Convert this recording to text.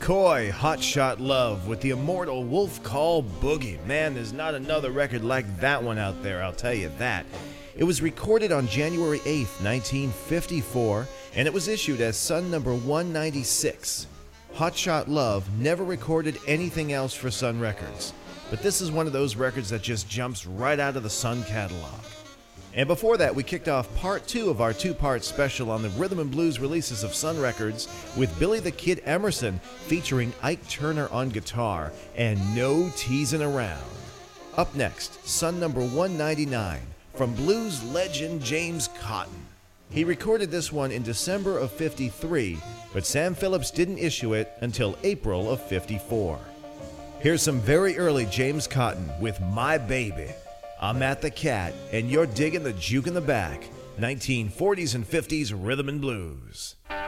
McCoy, Hot Shot Love with the immortal Wolf Call Boogie. Man, there's not another record like that one out there, I'll tell you that. It was recorded on January 8th, 1954, and it was issued as Sun number 196. Hot Shot Love never recorded anything else for Sun Records, but this is one of those records that just jumps right out of the Sun catalog. And before that, we kicked off part 2 of our 2-part special on the rhythm and blues releases of Sun Records with Billy the Kid Emerson featuring Ike Turner on guitar and No Teasing Around. Up next, Sun number 199 from blues legend James Cotton. He recorded this one in December of '53, but Sam Phillips didn't issue it until April of '54. Here's some very early James Cotton with My Baby. I'm at the Cat, and you're digging the juke in the back. 1940s and 50s rhythm and blues.